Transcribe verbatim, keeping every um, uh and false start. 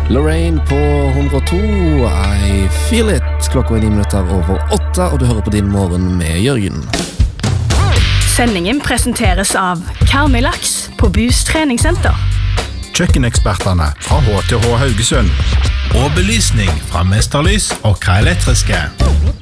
Lorraine på hundre og to, I Feel It. Klokka er ni minutter over åtte, og du hører på Din Morgen med Jørgen. Sendingen presenteres av Karmøy-laks på Bus treningssenter. Kjøkkeneksperterne fra H T H Haugesund. Og belysning fra Mesterlys og K Elektriske.